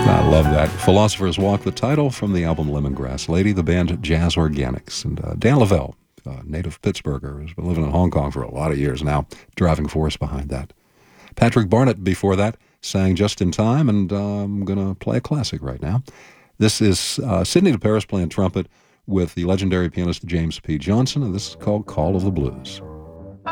I love that. Philosopher's Walk, the title from the album Lemongrass Lady, the band Jazz Organics. And Dan Lavelle, native Pittsburgher, has been living in Hong Kong for a lot of years now, driving force behind that. Patrick Barnett before that sang Just in Time, and I'm going to play a classic right now. This is Sidney DeParis playing trumpet with the legendary pianist James P. Johnson, and this is called Call of the Blues.